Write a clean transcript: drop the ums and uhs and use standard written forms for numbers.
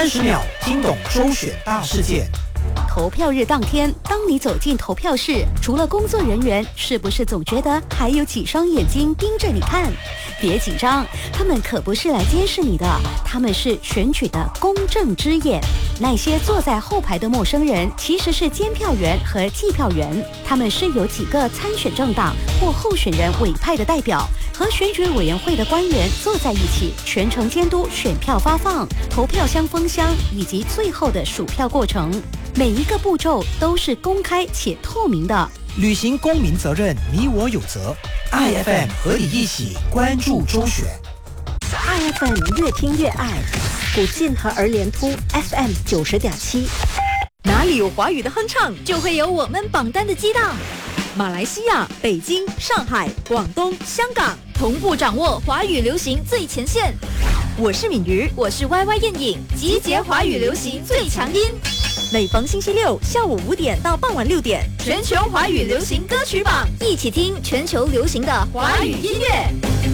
30秒听懂周选大事件。 投票日当天，当你走进投票室，除了工作人员，是不是总觉得还有几双眼睛盯着你看？别紧张，他们可不是来监视你的，他们是选举的公正之眼。那些坐在后排的陌生人，其实是监票员和计票员，他们是由几个参选政党或候选人委派的代表，和选举委员会的官员坐在一起，全程监督选票发放、投票箱封箱以及最后的数票过程。每一个步骤都是公开且透明的。 履行公民责任，你我有责。IFM 和你一起关注周选。 IFM 越听越爱，古晋和儿联突 FM 90.7。 哪里有华语的哼唱，就会有我们榜单的激荡。马来西亚、北京、上海、广东、香港同步掌握华语流行最前线。我是敏瑜，我是 YY 燕颖，集结华语流行最强音。每逢星期六下午5点到傍晚6点，全球华语流行歌曲榜，一起听全球流行的华语音乐。